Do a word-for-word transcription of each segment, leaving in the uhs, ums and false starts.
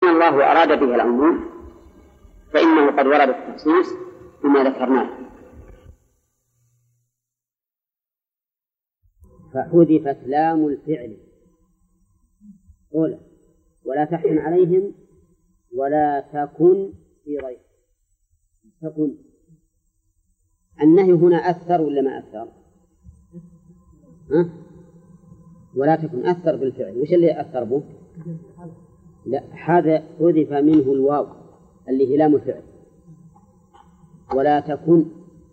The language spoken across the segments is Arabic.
الله أراد به العموم فإنه قد ورد التخصيص بما ذكرناه. فحذفت لام الفعل أولا ولا تحن عليهم ولا تكن في ريب. تكن النهي هنا أثر ولا ما أثر؟ ها؟ ولا تكن أثر بالفعل. وش اللي أثر به؟ لا، هذا حذف منه الواو اللي هي لام الفعل. ولا تكن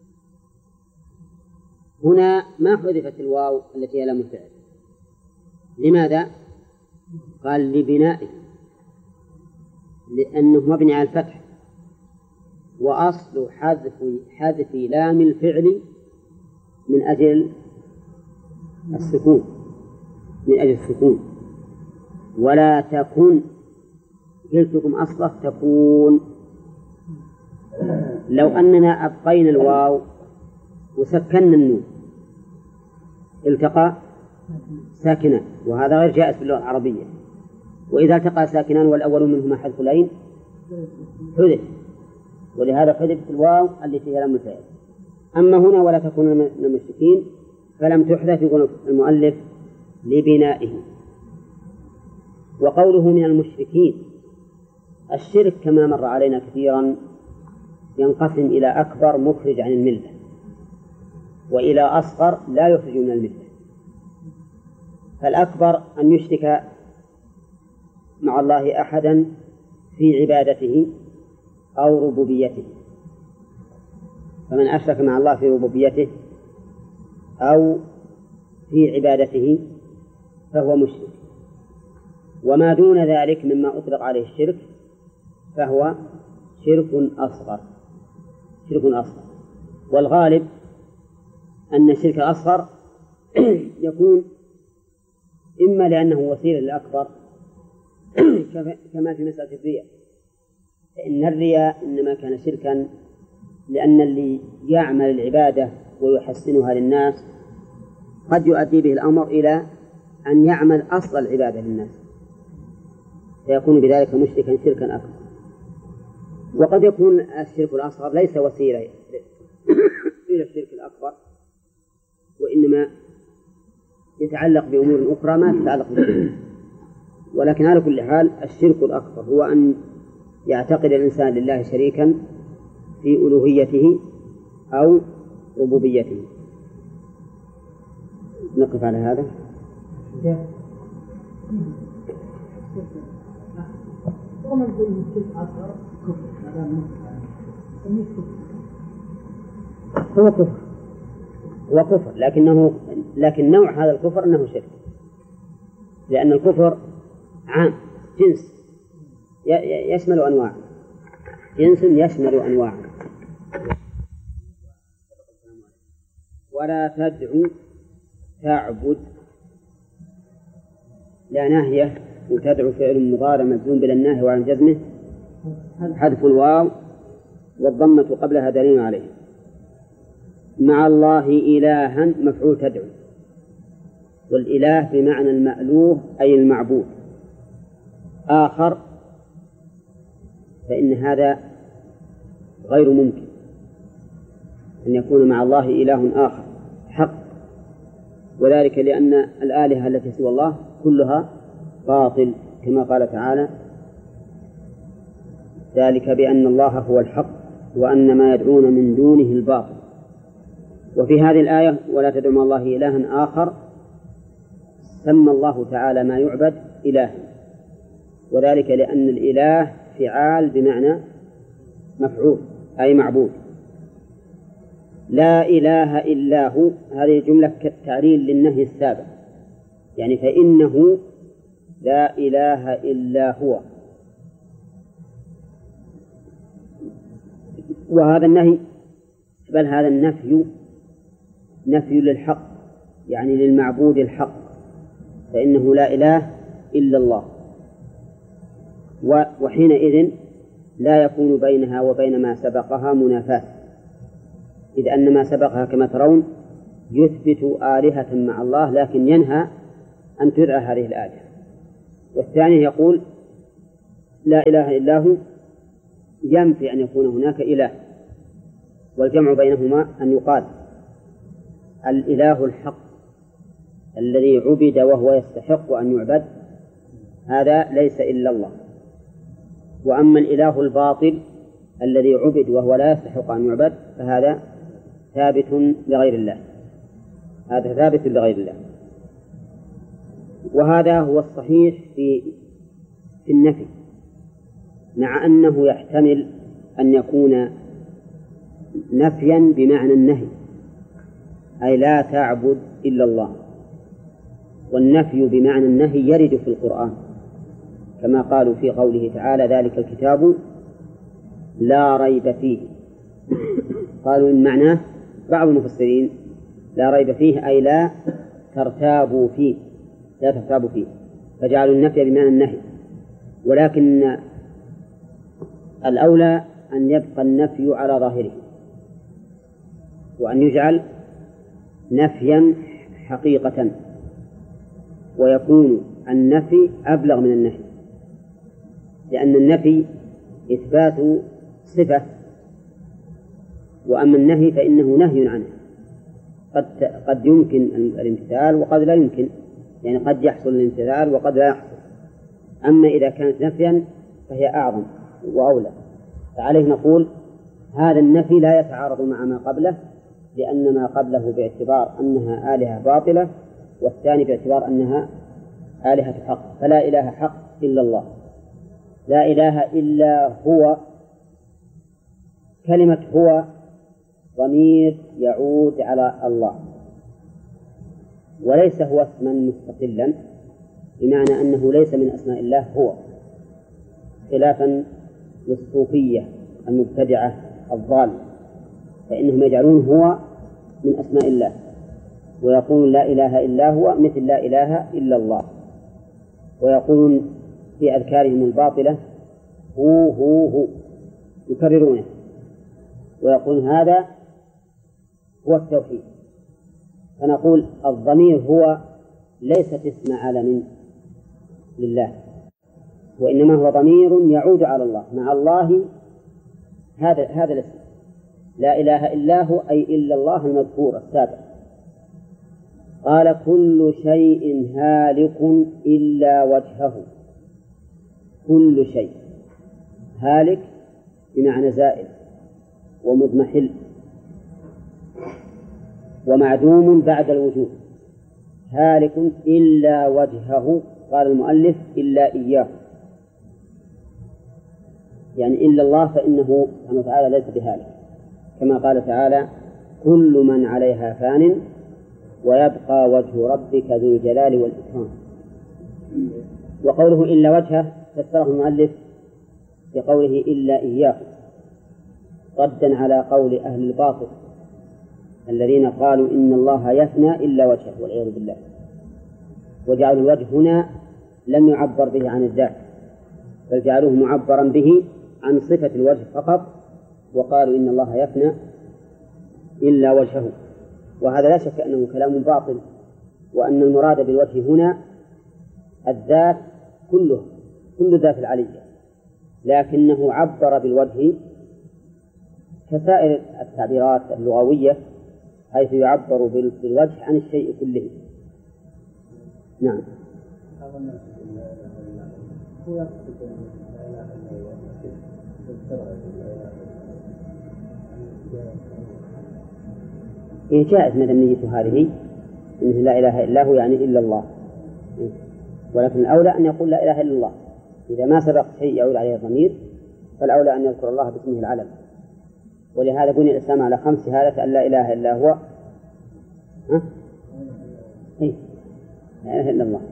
هنا ما حذفت الواو التي هي لام الفعل. لماذا؟ قال لبنائه، لأنه مبني على الفتح، وأصل حذف حذف لام الفعل من أجل السكون، من أجل السكون. ولا تكن قلتكم أصله تكون. لو أننا أبقينا الواو وسكننا النون التقى ساكنان، وهذا غير جائز في اللغة العربية. وإذا التقى ساكنان والأول منهما حذف لين حذف، ولهذا حذفت الواو التي هي لام الفعل. أما هنا ولا تكونوا من المشركين فلم تحذف، يقول المؤلف لبنائه. وقوله من المشركين، الشرك كما مر علينا كثيرا ينقسم إلى أكبر مخرج عن الملة، وإلى أصغر لا يخرج من الملة. فالأكبر أن يشرك مع الله أحدا في عبادته أو ربوبيته، فمن أشرك مع الله في ربوبيته أو في عبادته فهو مشرك. وما دون ذلك مما أطلق عليه الشرك فهو شرك أصغر، شرك أصغر. والغالب أن الشرك الأصغر يكون إما لأنه وسيلة للأكبر كما في مسألة الرياء، فإن الرياء إنما كان شركا لأن اللي يعمل العبادة ويحسنها للناس قد يؤدي به الأمر إلى أن يعمل أصل العبادة للناس، فيكون بذلك مشركا شركا أكبر. وقد يكون الشرك الأصغر ليس وسيلة إلى الشرك الأكبر، وإنما يتعلق بأمور أخرى ما تتعلق بالشرك. ولكن على كل حال الشرك الأكبر هو أن يعتقد الإنسان لله شريكا في ألوهيته أو ربوبيته. نقف على هذا. هو كفر، هو كفر، لكنه لكن نوع هذا الكفر أنه شرك، لأن الكفر عام جنس يشمل أنواع، جنس يشمل أنواع. ولا تدعو تعبد، لا ناهية، وتدعو فعل مضارع مجزوم بلا الناهي وعن جزمه حذف الواو والضمة قبلها دليل عليه. مع الله إلها مفعول تدعو، والإله بمعنى المألوه أي المعبود. آخر فإن هذا غير ممكن أن يكون مع الله إله آخر حق، وذلك لأن الآلهة التي سوى الله كلها باطل، كما قال تعالى: ذلك بأن الله هو الحق وأن ما يدعون من دونه الباطل. وفي هذه الآية ولا تدعوا مع الله إلها آخر سمى الله تعالى ما يعبد إله، وذلك لأن الإله فعال بمعنى مفعول أي معبود. لا إله إلا هو، هذه جملة كالتعليل للنهي السابق، يعني فإنه لا إله إلا هو. وهذا النهي بل هذا النفي نفي للحق، يعني للمعبود الحق، فإنه لا إله إلا الله. وحينئذ لا يكون بينها وبين ما سبقها منافاة، إذ أن ما سبقها كما ترون يثبت آلهة مع الله لكن ينهى أن تدعى هذه الآلهة. والثاني يقول لا إله إلا هو ينفي أن يكون هناك إله، والجمع بينهما أن يقال الإله الحق الذي عبد وهو يستحق أن يعبد هذا ليس إلا الله، وأما الإله الباطل الذي عبد وهو لا يستحق أن يعبد فهذا ثابت لغير الله، هذا ثابت لغير الله. وهذا هو الصحيح في في النفي، مع أنه يحتمل أن يكون نفيا بمعنى النهي، أي لا تعبد إلا الله، والنفي بمعنى النهي يرد في القرآن كما قالوا في قوله تعالى ذلك الكتاب لا ريب فيه. قالوا إن معناه بعض المفسرين لا ريب فيه أي لا ترتابوا فيه، لا ترتابوا فيه، فجعلوا النفي بمعنى النهي، ولكن الأولى أن يبقى النفي على ظاهره وأن يجعل نفيا حقيقة، ويكون النفي أبلغ من النهي، لأن النفي إثبات صفة، وأما النهي فإنه نهي عنه، قد قد يمكن الامتثال وقد لا يمكن، يعني قد يحصل الامتثال وقد لا يحصل. أما إذا كانت نفيا فهي أعظم وأولى، فعليه نقول هذا النفي لا يتعارض مع ما قبله، لأن ما قبله باعتبار أنها آلهة باطلة، والثاني باعتبار أنها آلهة حق، فلا إله حق إلا الله، لا إله إلا هو. كلمة هو ضمير يعود على الله، وليس هو اسما مستقلا، بمعنى أنه ليس من أسماء الله هو، خلافا للصوفية المبتدعة الضالة، فإنهم يجعلون هو من أسماء الله، ويقولون لا إله إلا هو مثل لا إله إلا الله، ويقولون في أذكارهم الباطلة هو هو هو يكررونه، ويقولون هذا هو التوحيد. فنقول الضمير هو ليست اسم علم لله، وإنما هو ضمير يعود على الله، مع الله هذا هذا الاسم لا إله إلا هو أي إلا الله المذكور السابق. قال كل شيء هالك إلا وجهه، كل شيء هالك بمعنى زائل ومضمحل ومعدوم بعد الوجود، هالك إلا وجهه، قال المؤلف إلا إياه، يعني إلا الله فإنه سبحانه وتعالى ليس بهالك، كما قال تعالى كل من عليها فان ويبقى وجه ربك ذو الجلال والإكرام. وقوله إلا وجهه فسره المؤلف بقوله إلا إياه، ردا على قول أهل الباطل الذين قالوا إن الله يفنى إلا وجهه والعياذ بالله، وجعلوا الوجه هنا لم يعبر به عن الذات، بل جعلوه معبرا به عن صفة الوجه فقط، وقالوا إن الله يفنى إلا وجهه، وهذا لا شك أنه كلام باطل، وأن المراد بالوجه هنا الذات كله، كل ذات العلية، لكنه عبر بالوجه كسائر التعبيرات اللغوية، حيث يعبر بالوجه عن الشيء كله. نعم. إيه جاءت مدنية هذه إنه لا إله إلا هو يعني إلا الله، ولكن الأولى أن يقول لا إله إلا الله، إذا ما سبق شيء يعود عليه الضمير فالأولى أن يذكر الله باسمه العلم، ولهذا بني الإسلام على خمس شهادة أن لا إله إلا هو، ها؟ إيه؟ لا إله إلا الله.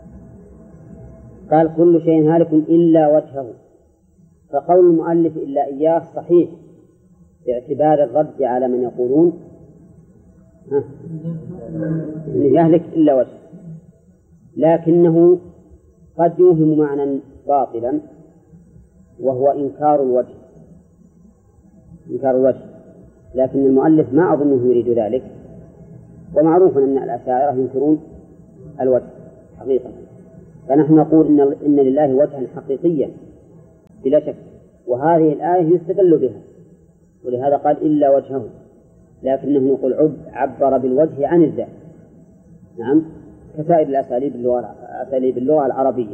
قال كل شيء هالك إلا وجهه، فقول المؤلف إلا إياه صحيح باعتبار الرد على من يقولون ها إن يهلك إلا وجهه، لكنه قد يوهم معنى باطلا وهو إنكار الوجه، إنكار الوجه، لكن المؤلف ما أظنه يريد ذلك، ومعروف أن الأشاعرة ينكرون الوجه حقيقة، فنحن نقول إن, إن لله وجها حقيقيا بلا شك. وهذه الآية يستدل بها، ولهذا قال إلا وجهه، لكنه نقول عب عبر بالوجه عن الذات. نعم، كسائر الأساليب اللغة أساليب اللغة العربية.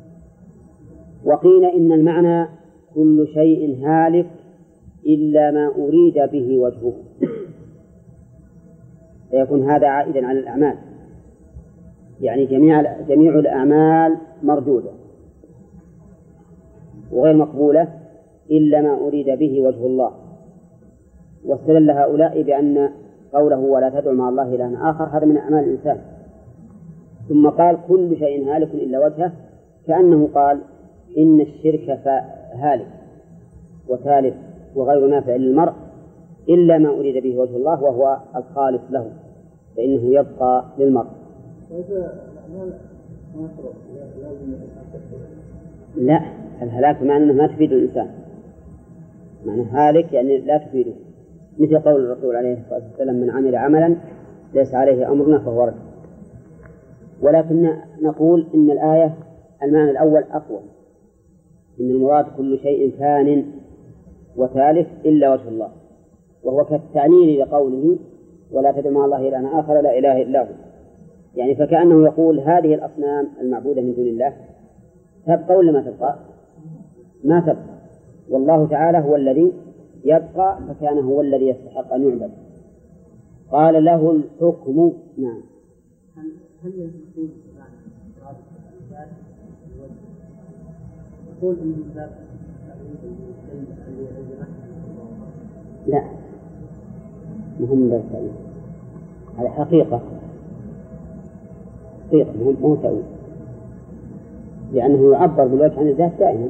وقيل إن المعنى كل شيء هالك إلا ما أريد به وجهه، فيكون هذا عائدا على الأعمال، يعني جميع جميع الأعمال مردودة وغير مقبولة إلا ما أريد به وجه الله. واستدل هؤلاء بأن قوله ولا تدع مع الله إلها آخر هذا من أعمال الإنسان، ثم قال كل شيء هالك إلا وجهه، كأنه قال إن الشرك هالك وثالث وغير نافع للمرء إلا ما أريد به وجه الله وهو الخالص له، فإنه يبقى للمرء. لا، الهلاك معنى أنه ما تفيد الإنسان، معنى هالك يعني لا تفيده، مثل قول الرسول عليه الصلاة والسلام من عمل عملا ليس عليه أمرنا فهو رد. ولكن نقول إن الآية المعنى الأول أقوى، إن المراد كل شيء فان وثالث إلا وجه الله، وهو كالتعليل لقوله ولا تدع مع الله إلها آخر لا إله إلا هو، يعني فكأنه يقول هذه الأصنام المعبودة من دون الله تبقى ولا ما تبقى؟ ما تبقى، والله تعالى هو الذي يبقى، فكان هو الذي يستحق أن يعبد. قال له الحكم. نعم. هل يكون يقول إن الباب لا مهم بس هذا حقيقة حقيقة مهم مو تأويل، لأنه يعبر بالوجه عن الذات دائما.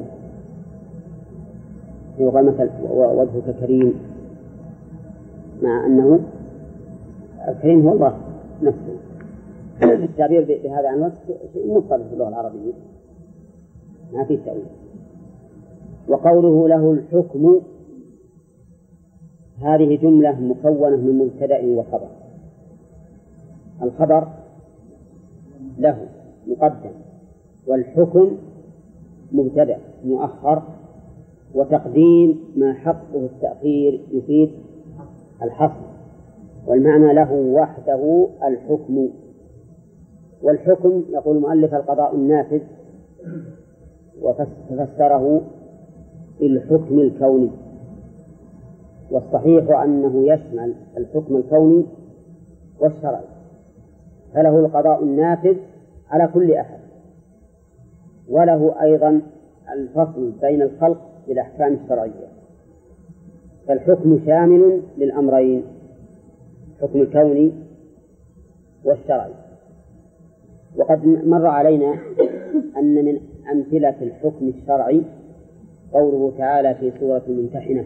يقال مثلا وجهك كريم، مع أنه الكريم هو الله نفسه. التعبير بهذا عن الوجه شيء مضطرد في اللغة العربية، ما في تأويل. وقوله له الحكم هذه جملة مكونة من مبتدأ وخبر. الخبر له مقدم، والحكم مبتدأ مؤخر، وتقديم ما حقه التأخير يفيد الحصر، والمعنى له وحده الحكم. والحكم يقول المؤلف القضاء النافذ، وفسره بالحكم الكوني، والصحيح أنه يشمل الحكم الكوني والشرعي، فله القضاء النافذ على كل أحد، وله أيضا الفصل بين الخلق بالأحكام الشرعية، فالحكم شامل للأمرين، الحكم الكوني والشرعي. وقد مر علينا أن من أمثلة الحكم الشرعي قوله تعالى في سورة الممتحنة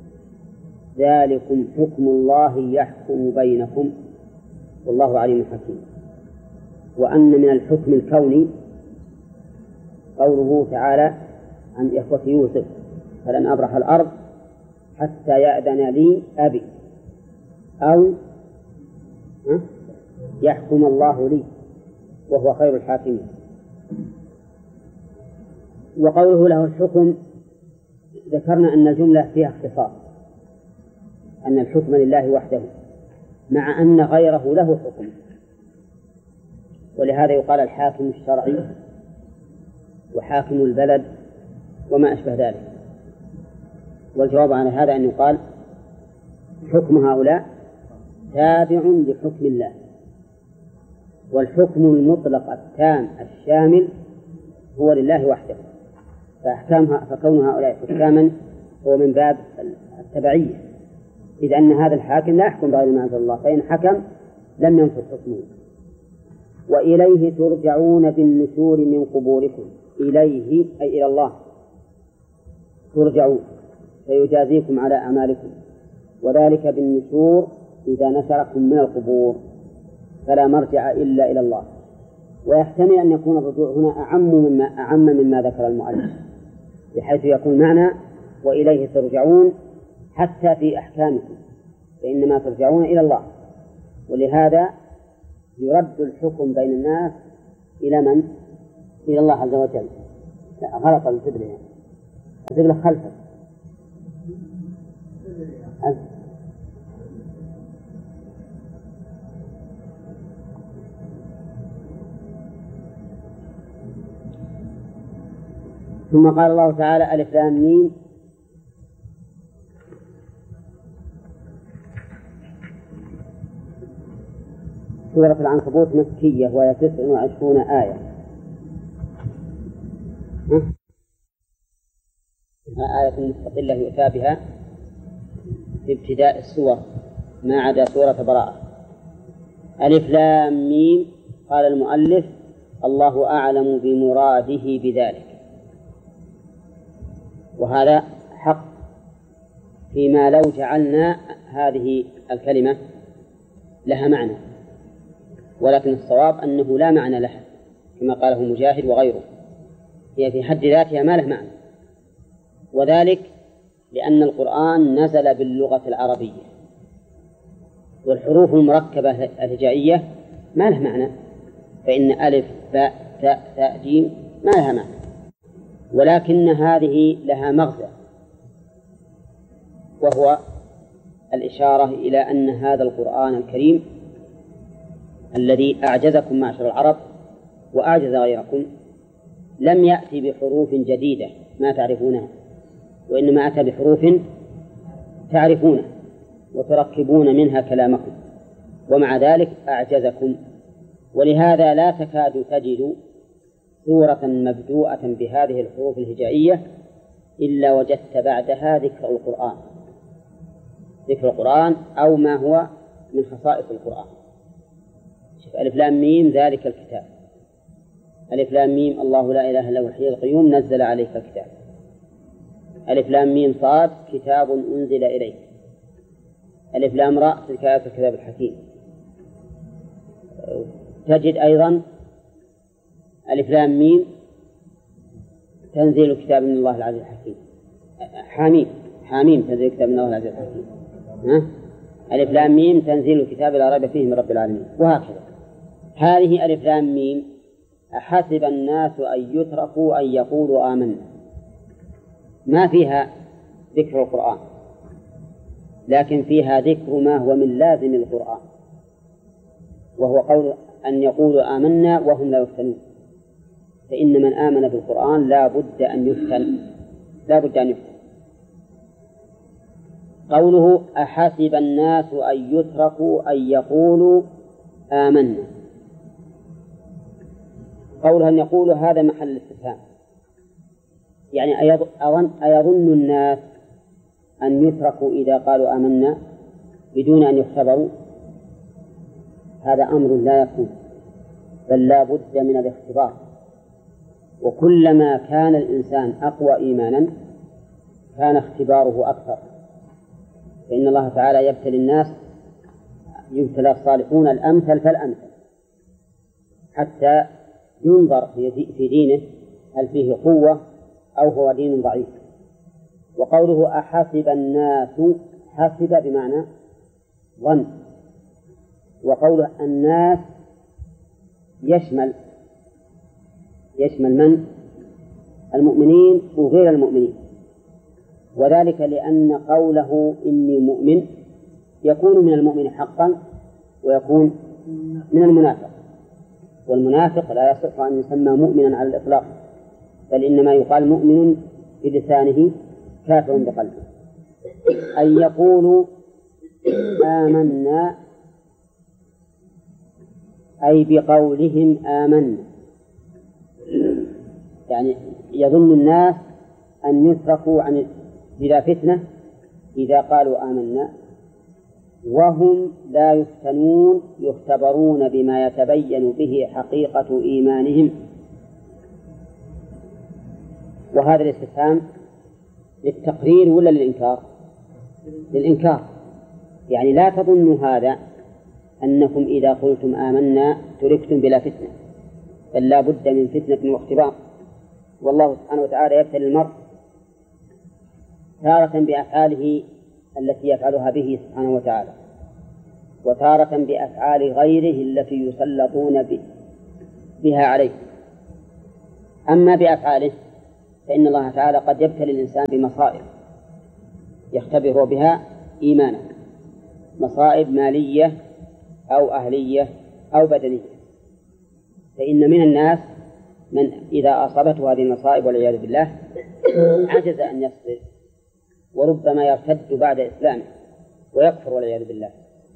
ذلكم حكم الله يحكم بينكم والله عليم حكيم. وأن من الحكم الكوني قوله تعالى عن إخوة يوسف فلن أبرح الأرض حتى يأذن لي أبي أو يحكم الله لي وهو خير الحاكمين. وقوله له الحكم ذكرنا أن الجملة فيها اختصاص، أن الحكم لله وحده، مع أن غيره له حكم، ولهذا يقال الحاكم الشرعي وحاكم البلد وما أشبه ذلك. والجواب على هذا أن يقال حكم هؤلاء تابع لحكم الله، والحكم المطلق التام الشامل هو لله وحده، فأحكامها فكون هؤلاء حكاما هو من باب التبعية، إذ أن هذا الحاكم لا يحكم بغير ما أنزل الله، فإن حكم لم ينفذ حكمه. وإليه ترجعون بالنشور من قبوركم، إليه أي إلى الله ترجعون فيجازيكم على أعمالكم، وذلك بالنشور إذا نشركم من القبور، فلا مرجع إلا إلى الله. ويحتمل أن يكون الرجوع هنا أعم مما أعم مما ذكر المؤلف، بحيث يكون معنى وإليه ترجعون حتى في أحكامكم، فإنما ترجعون إلى الله. ولهذا يرد الحكم بين الناس إلى من؟ إلى الله عز وجل. لا غلط الفدر يعني. أزق لك خلفه. ثم قال الله تعالى ألف لام ميم سورة العنكبوت مكية وهي تسع وعشرون آية. آية مستقلة يؤتى بها في ابتداء السور ما عدا سورة براءة. ألف لام ميم. قال المؤلف الله أعلم بمراده بذلك، وهذا حق فيما لو جعلنا هذه الكلمة لها معنى، ولكن الصواب أنه لا معنى لها كما قاله مجاهد وغيره، هي في حد ذاتها ما له معنى، وذلك لأن القرآن نزل باللغة العربية، والحروف المركبة الهجائية ما له معنى، فإن ألف باء تاء ثاء جيم ما لها معنى، ولكن هذه لها مغزى، وهو الإشارة إلى أن هذا القرآن الكريم الذي أعجزكم معشر العرب وأعجز غيركم لم يأتي بحروف جديدة ما تعرفونها، وإنما أتى بحروف تعرفونها وتركبون منها كلامكم، ومع ذلك أعجزكم. ولهذا لا تكاد تجد سورة مبدوءة بهذه الحروف الهجائية إلا وجدت بعدها ذكر القرآن ذكر القرآن أو ما هو من خصائص القرآن. شوف ألف لام ميم ذلك الكتاب، ألف لام ميم الله لا إله إلا هو الحي القيوم نزل عليك الكتاب، ألف لام ميم صاد كتاب أنزل إليك، ألف لام راء تلك آيات الكتاب الحكيم. تجد أيضا ألف لام ميم تنزيل كتاب من الله العزيز الحكيم، حاميم حاميم تنزيل كتاب من الله العزيز الحكيم، ها؟ ألف لام ميم تنزيل الكتاب لا ريب فيه من رب العالمين، وهكذا. هذه ألف لام ميم أحسب الناس أن يتركوا أن يقولوا آمنا، ما فيها ذكر القرآن، لكن فيها ذكر ما هو من لازم القرآن، وهو قول أن يقولوا آمنا وهم لا يفتنون، فإن من آمن بالقرآن لا بد أن يفتن لا بد أن يفتن. قوله أحسب الناس أن يتركوا أن يقولوا آمنا، قوله أن يقولوا هذا محل الاستفهام، يعني أيظن الناس أن يتركوا إذا قالوا آمنا بدون أن يختبروا؟ هذا أمر لا يكون، بل لا بد من الاختبار، وكلما كان الإنسان أقوى إيمانا كان اختباره أكثر، فإن الله تعالى يبتلي الناس، يبتلى الصالحون الأمثل فالأمثل حتى ينظر في دينه هل فيه قوة أو هو دين ضعيف. وقوله أحسب الناس، حسب بمعنى ظن، وقوله الناس يشمل يشمل من؟ المؤمنين وغير المؤمنين، وذلك لأن قوله إني مؤمن يكون من المؤمن حقا ويكون من المنافق، والمنافق لا يصح أن يسمى مؤمنا على الإطلاق، بل إنما يقال مؤمن بلسانه كافر بقلبه. أن يقولوا آمنا أي بقولهم آمنا، يعني يظن الناس أن يتركوا عن بلا فتنة إذا قالوا آمنا وهم لا يفتنون يختبرون بما يتبين به حقيقة إيمانهم. وهذا الاستفهام للتقرير ولا للإنكار؟ للإنكار، يعني لا تظنوا هذا أنكم إذا قلتم آمنا تركتم بلا فتنة، بل لا بد من فتنة واختبار. والله سبحانه وتعالى يبتلي المرء تارة بأفعاله التي يفعلها به سبحانه وتعالى، وتارة بأفعال غيره التي يسلطون بها عليه. أما بأفعاله فإن الله تعالى قد يبتلي الإنسان بمصائب يختبر بها إيمانه، مصائب مالية أو أهلية أو بدنية. فإن من الناس من إذا أصابته هذه المصائب والعياذ بالله عجز أن يصبر، وربما يرتد بعد إسلامه ويكفر والعياذ بالله.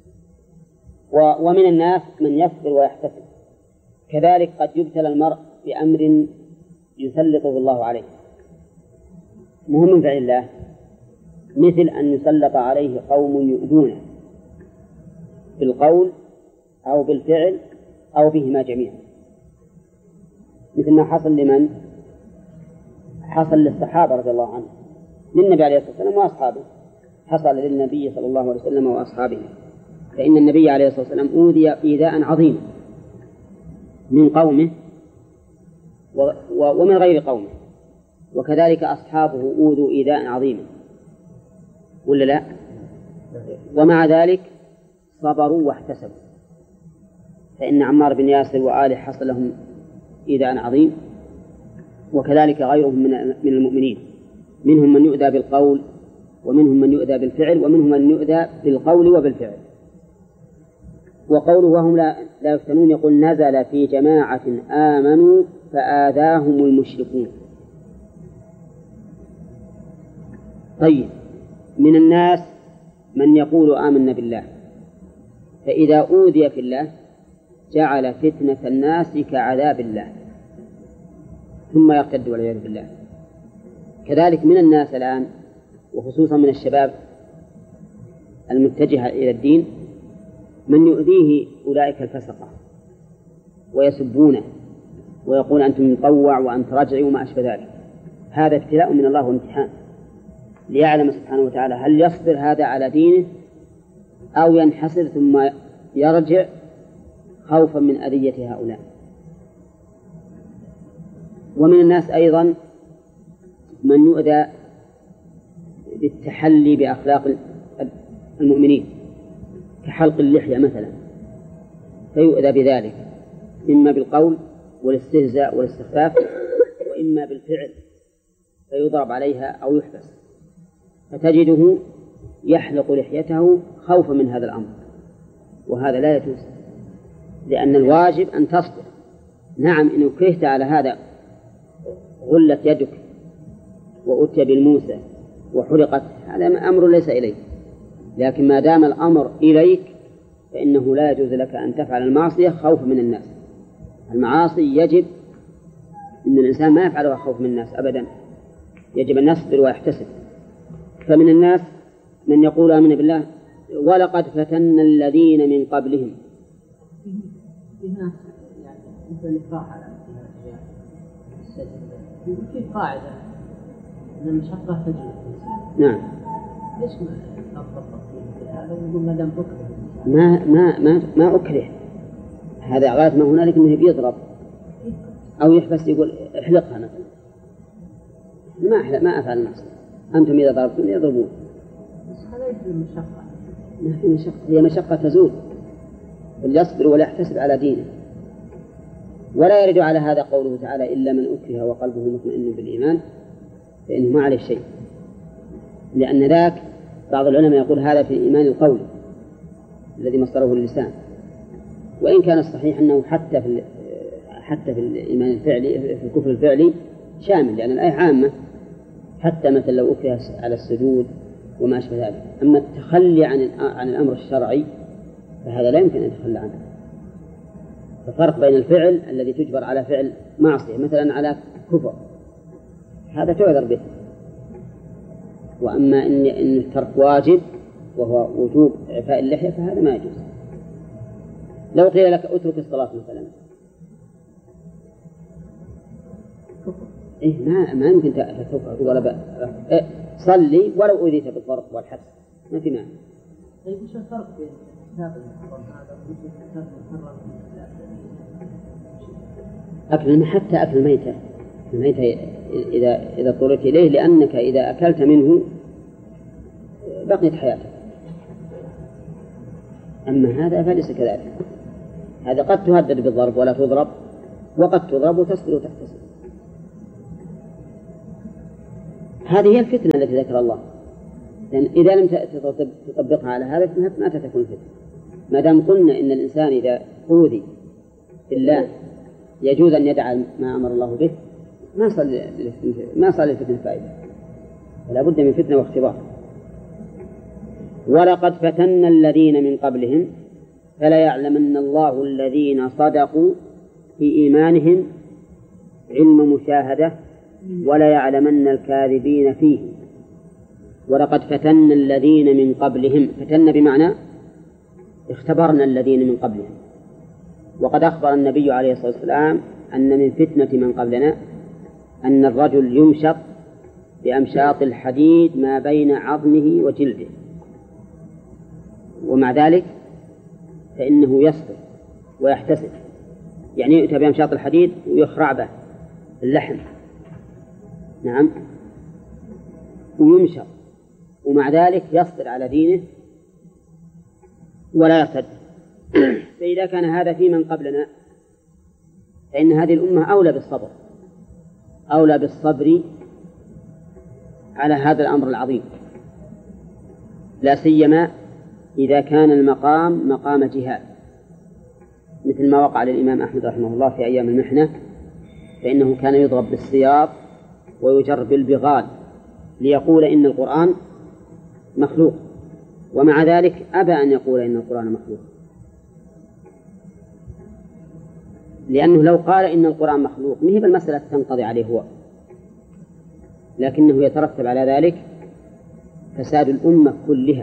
ومن الناس من يصبر ويحتسب. كذلك قد يبتلى المرء بأمر يسلطه الله عليه مهم من فعل الله، مثل أن يسلط عليه قوم يؤذونه بالقول أو بالفعل أو بهما جميعا، مثل ما حصل لمن حصل للصحابة رضي الله عنهم، للنبي عليه الصلاة والسلام وأصحابه، حصل للنبي صلى الله عليه وسلم وأصحابه. فإن النبي عليه الصلاة والسلام أوذي إيذاء عظيما من قومه ومن غير قومه، وكذلك أصحابه أوذوا إيذاء عظيما ولا لا؟ ومع ذلك صبروا واحتسبوا. فإن عمار بن ياسر وآله حصل لهم إيذاء عظيم، وكذلك غيرهم من المؤمنين، منهم من يؤذى بالقول ومنهم من يؤذى بالفعل ومنهم من يؤذى بالقول وبالفعل. وقوله وهم لا, لا يفتنون يقول نزل في جماعة آمنوا فآذاهم المشركون. طيب، من الناس من يقول آمنا بالله فإذا أوذي في الله جعل فتنة الناس كعذاب الله ثم يرتد والعياذ بالله. كذلك من الناس الآن وخصوصا من الشباب المتجهة إلى الدين من يؤذيه أولئك الفسقة ويسبونه ويقول أنتم مطوع وأنت رجعي وما أشبه ذلك. هذا ابتلاء من الله وامتحان ليعلم سبحانه وتعالى هل يصبر هذا على دينه أو ينحسر ثم يرجع خوفا من أذية هؤلاء. ومن الناس أيضا من يؤذى بالتحلي بأخلاق المؤمنين كحلق اللحية مثلا، فيؤذى بذلك إما بالقول والاستهزاء والاستخفاف وإما بالفعل فيضرب عليها أو يحبس، فتجده يحلق لحيته خوفا من هذا الأمر، وهذا لا يجوز، لأن الواجب أن تصبر. نعم إن كرهت على هذا غلت يدك وأتي بالموسى وحرقت، هذا أمر ليس إليك، لكن ما دام الأمر إليك فإنه لا يجوز لك أن تفعل المعصية خوف من الناس. المعاصي يجب أن الإنسان ما يفعلها خوف من الناس أبدا، يجب أن يصبر ويحتسب. فمن الناس من يقول آمنا بالله ولقد فتنا الذين من قبلهم. هنا يعني مثل الإكراه على السجن في قاعدة أن المشقة تجلب. نعم. ليش ما أطبق هذا ويقول ما دام أكره؟ ما ما ما ما أكره، هذا غاية ما هنالك أنه بيضرب أو يحبس يقول احلقها مثلا. ما أحلق ما أفعل نفسي، أنتم إذا ضربتم يضربون. بس هذا يجب المشقة. ما في مشقة، هي مشقة تزول، فليصبر ولا يحتسب على دينه. ولا يرد على هذا قوله تعالى إلا من أكره وقلبه مطمئن بالإيمان فإنه ما عليه شيء، لأن ذاك بعض العلماء يقول هذا في الإيمان القولي الذي مصدره اللسان، وإن كان الصحيح أنه حتى في حتى في الإيمان الفعلي في الكفر الفعلي شامل، لأن الآية عامة، حتى مثل لو أكره على السجود وما أشبه ذلك. أما التخلي عن عن الأمر الشرعي فهذا لا يمكن أن يتخلى عنه. ففرق بين الفعل الذي تجبر على فعل معصية مثلا على كفر، هذا تعذر به، وأما إن إن الترك واجب وهو وجوب إعفاء اللحية فهذا ما يجوز. لو قيل لك اترك الصلاة مثلا، إيه ما ما يمكن تتركها ولا بأس، إيه صلي ولو أذيت بالضرب والحبس ما في مانع. طيب وش الفرق بين الكتاب المحرم هذا والكتاب المحرم؟ أكل حتى أكل الميتة، الميتة إذا إذا اضطررت إليه، لأنك إذا أكلت منه بقيت حياتك. أما هذا فليس كذلك، هذا قد تهدد بالضرب ولا تضرب، وقد تضرب وتصبر وتحتسب. هذه هي الفتنة التي ذكر الله، لأن إذا لم تطبقها على هذا ما تكون فتنة. ما دام قلنا إن الإنسان إذا أوذي في الله يجوز أن يدعى ما أمر الله به، ما صار ما صار للفتنة فائدة، ولا بد من فتنة واختبار. ولقد فتنا الذين من قبلهم فلا يعلمن الله الذين صدقوا في إيمانهم علم مشاهدة ولا يعلمن الكاذبين فيه. ولقد فتنا الذين من قبلهم، فتنا بمعنى اختبرنا الذين من قبلهم. وقد أخبر النبي عليه الصلاة والسلام أن من فتنة من قبلنا أن الرجل يمشط بأمشاط الحديد ما بين عظمه وجلده، ومع ذلك فإنه يصبر ويحتسب، يعني يؤتى بأمشاط الحديد ويخرع به اللحم، نعم، ويمشط، ومع ذلك يصبر على دينه ولا يرتد. فإذا كان هذا في من قبلنا فإن هذه الأمة أولى بالصبر، أولى بالصبر على هذا الأمر العظيم، لا سيما إذا كان المقام مقام جهاد، مثل ما وقع للإمام أحمد رحمه الله في أيام المحنة، فإنه كان يضرب بالسياط ويجر بالبغال ليقول إن القرآن مخلوق، ومع ذلك أبى أن يقول إن القرآن مخلوق، لأنه لو قال إن القرآن مخلوق مهب المسألة تنقضي عليه هو، لكنه يترتب على ذلك فساد الأمة كلها.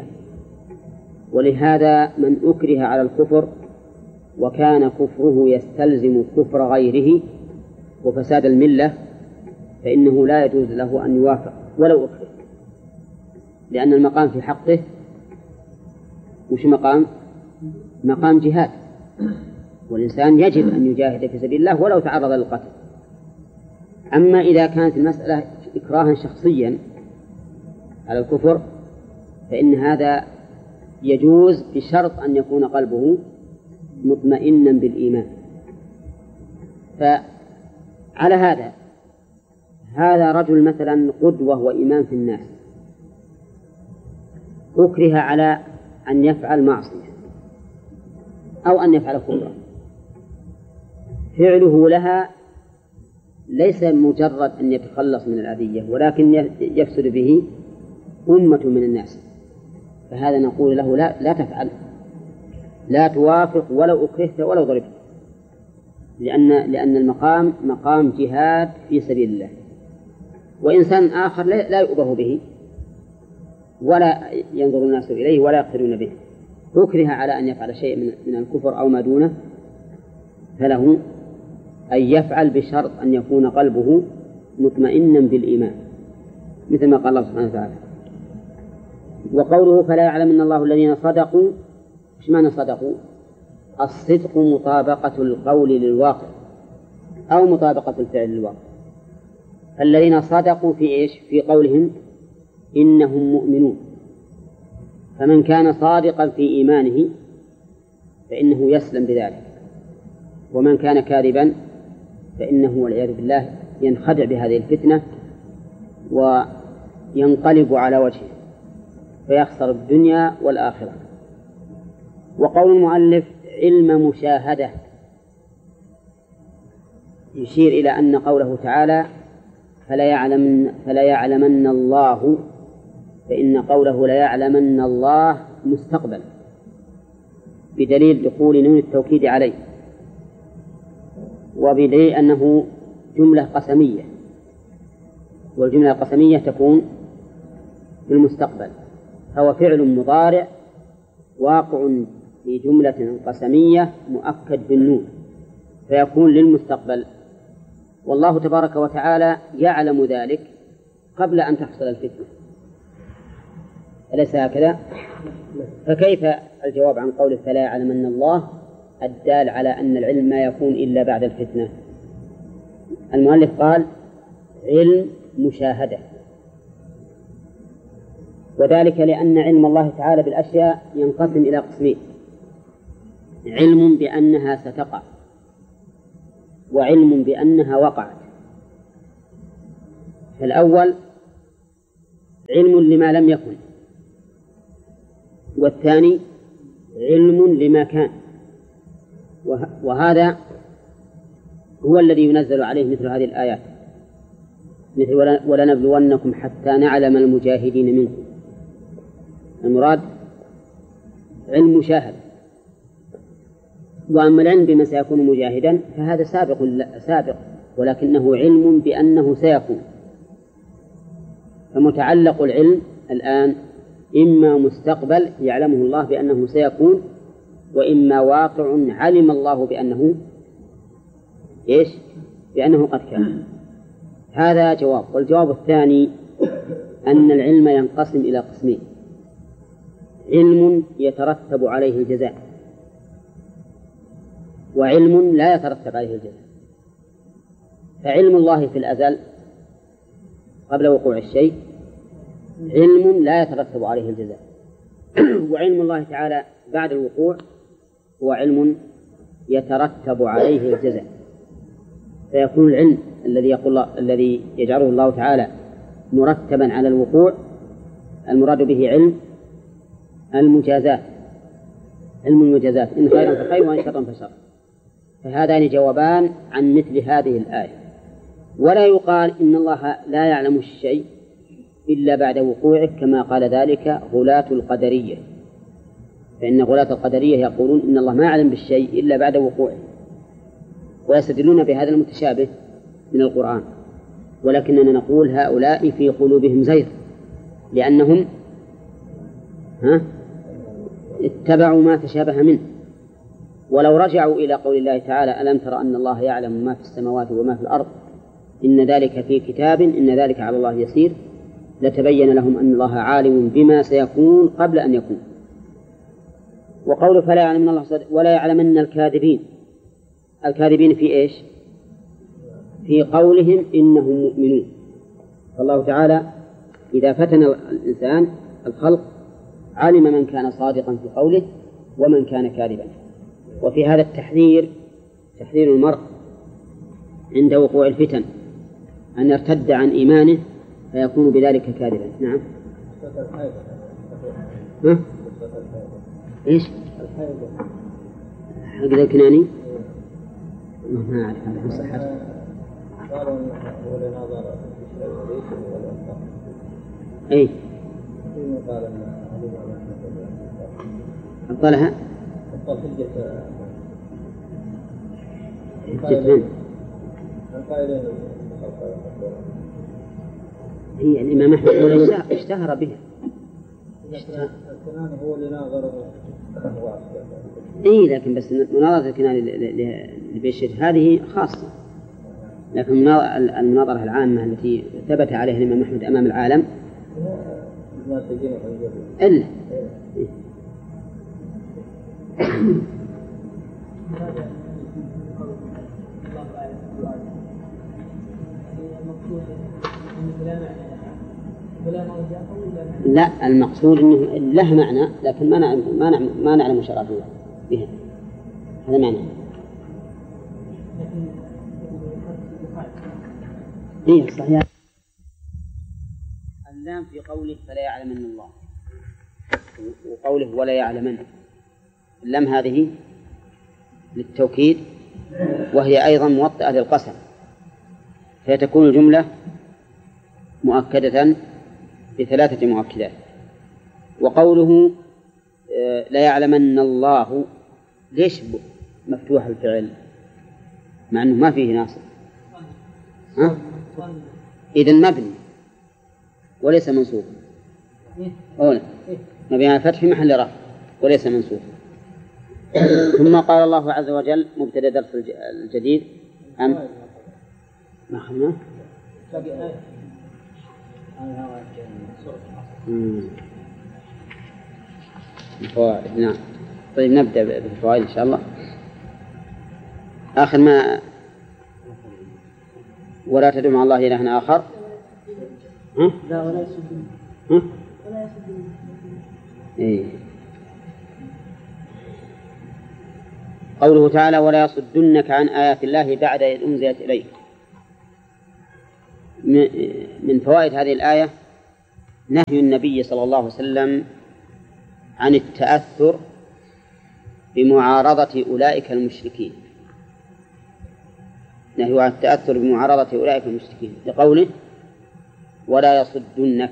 ولهذا من أكره على الكفر وكان كفره يستلزم كفر غيره وفساد الملة فإنه لا يجوز له أن يوافق ولو أكره، لأن المقام في حقه وش مقام؟ مقام جهاد، والإنسان يجب أن يجاهد في سبيل الله ولو تعرض للقتل. أما إذا كانت المسألة إكراها شخصيا على الكفر فإن هذا يجوز بشرط أن يكون قلبه مطمئنا بالإيمان. فعلى هذا هذا رجل مثلا قدوة وإمام في الناس أكره على أن يفعل معصية أو أن يفعل كفرا، فعله لها ليس مجرد أن يتخلص من الأذية ولكن يفسد به أمة من الناس، فهذا نقول له لا, لا تفعل، لا توافق ولو أكرهت ولو ضربت، لأن, لأن المقام مقام جهاد في سبيل الله. وإنسان آخر لا يؤبه به ولا ينظر الناس إليه ولا يقتدون به، أكره على أن يفعل شيء من الكفر أو ما دونه، فله أن يفعل بشرط أن يكون قلبه مطمئنا بالإيمان، مثل ما قال الله سبحانه وتعالى. وقوله فلا يعلمن الله الذين صدقوا، إيش معنى صدقوا؟ الصدق مطابقة القول للواقع أو مطابقة الفعل للواقع. الذين صدقوا في إيش؟ في قولهم إنهم مؤمنون، فمن كان صادقا في إيمانه فإنه يسلم بذلك، ومن كان كاذبا فإنه والعياذ بالله ينخدع بهذه الفتنة وينقلب على وجهه فيخسر الدنيا والآخرة. وقول المؤلف علم مشاهدة يشير إلى أن قوله تعالى فلا يعلمن, فلا يعلمن الله، فإن قوله لا يعلمن الله مستقبل بدليل دخول نون التوكيد عليه، وبدليل أنه جملة قسمية، والجملة القسمية تكون في المستقبل، فهو فعل مضارع واقع في جملة قسمية مؤكد بالنون فيكون للمستقبل، والله تبارك وتعالى يعلم ذلك قبل أن تحصل الفتنة، أليس هكذا؟ فكيف الجواب عن قوله فلا يعلمن الله الدال على أن العلم ما يكون إلا بعد الفتنة؟ المؤلف قال علم مشاهدة، وذلك لأن علم الله تعالى بالأشياء ينقسم إلى قسمين: علم بأنها ستقع، وعلم بأنها وقعت. فالأول علم لما لم يكن، والثاني علم لما كان. وهذا هو الذي ينزل عليه مثل هذه الآيات، مثل ولنبلونكم حتى نعلم المجاهدين منكم. المراد علم مشاهد. وأما العلم بما سيكون مجاهدا فهذا سابق سابق ولكنه علم بأنه سيكون. فمتعلق العلم الآن إما مستقبل يعلمه الله بأنه سيكون، وإما واقع علم الله بأنه إيش؟ بأنه قد كان. هذا جواب. والجواب الثاني أن العلم ينقسم إلى قسمين: علم يترتب عليه الجزاء، وعلم لا يترتب عليه الجزاء. فعلم الله في الأزل قبل وقوع الشيء علم لا يترتب عليه الجزاء، وعلم الله تعالى بعد الوقوع هو علم يترتب عليه الجزاء. فيكون العلم الذي يقول الله الذي يجعله الله تعالى مرتبا على الوقوع المراد به علم المجازات، علم المجازات، إن خيرا فخير وإن شرا فشر. فهذان جوابان عن مثل هذه الآية. ولا يقال إن الله لا يعلم الشيء إلا بعد وقوعه كما قال ذلك غلاة القدرية، فإن غلاة القدرية يقولون إن الله ما يعلم بالشيء إلا بعد وقوعه، ويستدلون بهذا المتشابه من القرآن. ولكننا نقول هؤلاء في قلوبهم زيغ، لأنهم ها اتبعوا ما تشابه منه. ولو رجعوا إلى قول الله تعالى ألم تر أن الله يعلم ما في السماوات وما في الأرض إن ذلك في كتاب إن ذلك على الله يسير، لتبين لهم أن الله عالم بما سيكون قبل أن يكون. وقوله فلا يعلمن الله ولا يعلمن الكاذبين، الكاذبين في إيش؟ في قولهم إنهم مؤمنون. فالله تعالى إذا فتن الإنسان الخلق علم من كان صادقا في قوله ومن كان كاذبا. وفي هذا التحذير تحذير المرء عند وقوع الفتن أن يرتد عن إيمانه فيكون بذلك كاذبا. نعم. ها؟ إيش؟ حق الكناني ما أعرف هذا صحته. قالوا هو لنظر أي أبطلها أبطل حجة حجة من؟ هي الإمام أحمد اشتهر بها. الكناني هو اللي ناظر. إيه لكن بس مناظرة الكناني لبشر هذه خاصة، لكن المناظرة العامة التي ثبت عليها الإمام أحمد أمام العالم إلا إيه. لا المقصود أنه له معنى لكن ما نعلم ما نعلم ما نعلم شرعه بها، هذا معنى. إيه صحيح. اللام في قوله فلا يعلمن الله وقوله ولا يعلمن، اللام هذه للتوكيد وهي أيضا موطئة للقسم، فتكون الجملة مؤكدة بثلاثة مؤكدات. وقوله لا يعلمن الله ليش مفتوح الفعل مع أنه ما فيه ناصب؟ ها؟ إذن مبني وليس منصوب. أولا مبني على الفتح في محل رفع وليس منصوب. ثم قال الله عز وجل مبتدأ درس الجديد أم ما خلنا الفوائد. نعم طيب نبدأ بالفوائد إن شاء الله. آخر ما ولا تدعو مع الله إلها آخر. ها؟ لا ولا يسدون. ها؟ ولا يسدون. إيه. قوله تعالى ولا يصدنك عن آيات الله بعد إذ أنزلت إليك. من فوائد هذه الآية نهي النبي صلى الله عليه وسلم عن التأثر بمعارضة أولئك المشركين، نهي عن التأثر بمعارضة أولئك المشركين لقوله ولا يصدنك.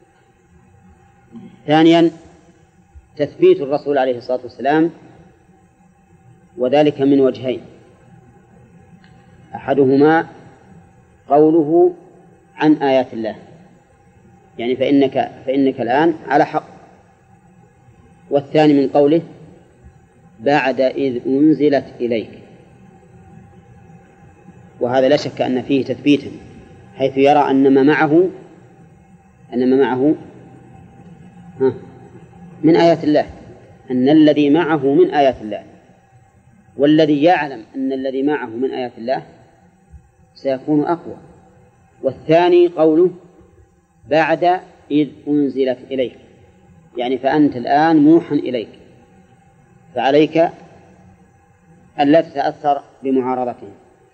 ثانيا تثبيت الرسول عليه الصلاة والسلام، وذلك من وجهين: أحدهما قوله عن آيات الله، يعني فإنك, فإنك الآن على حق، والثاني من قوله بعد إذ أنزلت إليك، وهذا لا شك أن فيه تثبيتا، حيث يرى أن ما معه أن ما معه ها من آيات الله، أن الذي معه من آيات الله، والذي يعلم أن الذي معه من آيات الله سيكون أقوى. والثاني قوله بعد إذ أنزلت إليك، يعني فأنت الآن موحى إليك، فعليك أن لا تتأثر بمعارضته.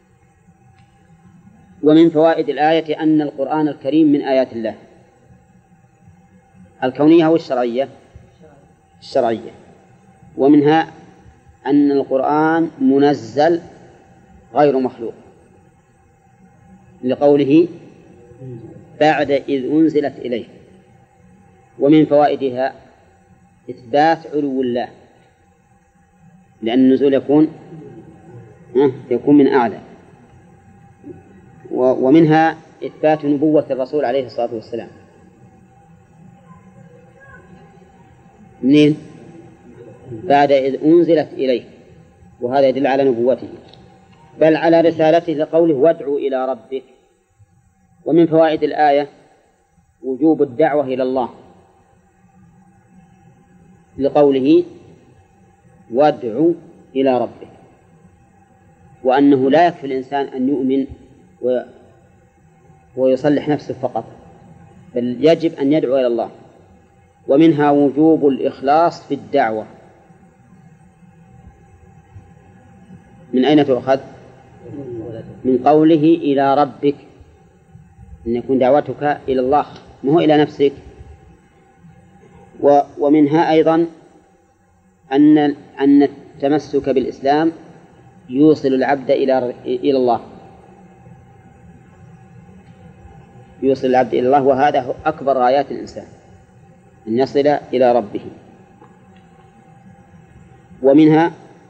ومن فوائد الآية أن القرآن الكريم من آيات الله الكونية والشرعية الشرعية ومنها أن القرآن منزل غير مخلوق، لقوله بعد إذ أنزلت إليه. ومن فوائدها إثبات علو الله، لأن النزول يكون يكون من أعلى. ومنها إثبات نبوة الرسول عليه الصلاة والسلام. منين؟ بعد إذ أنزلت إليه، وهذا يدل على نبوته بل على رسالته، لقوله وادعوا إلى ربك. ومن فوائد الآية وجوب الدعوة إلى الله، لقوله وادعوا إلى ربك، وأنه لا يكفي الإنسان أن يؤمن ويصلح نفسه فقط، بل يجب أن يدعو إلى الله. ومنها وجوب الإخلاص في الدعوة. من أين تؤخذ؟ من قوله إلى ربك، أن يكون دعوتك إلى الله ما هو إلى نفسك. ومنها أيضا أن أن التمسك بالإسلام يوصل العبد إلى إلى الله، يوصل العبد إلى الله، وهذا أكبر غايات الإنسان أن يصل إلى ربه. ومنها